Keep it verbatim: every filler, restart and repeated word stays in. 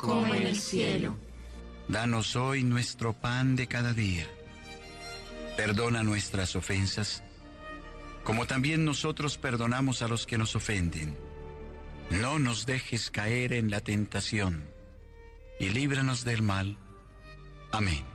como en el cielo. Danos hoy nuestro pan de cada día. Perdona nuestras ofensas, como también nosotros perdonamos a los que nos ofenden. No nos dejes caer en la tentación, y líbranos del mal. Amén.